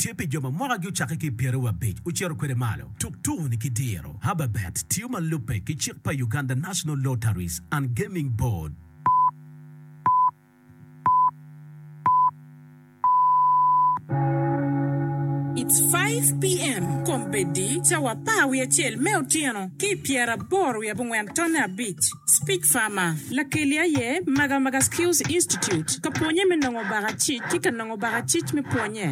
Tepi joma mwaga gyu chake ki piero wa beach. Uchero kwere malo. Tuktu ni kidero. Hababet. Tiuma lupe ki chikpa Uganda National Lotteries and Gaming Board. It's 5 p.m. Kompedi chawa pawi ya chel meotiano ki piera boru ya bungwantona beach. Speak Farmer. La kelia ye Maga Skills Institute. Kaponye menongo bagachit kika nongo bagachit me ponye.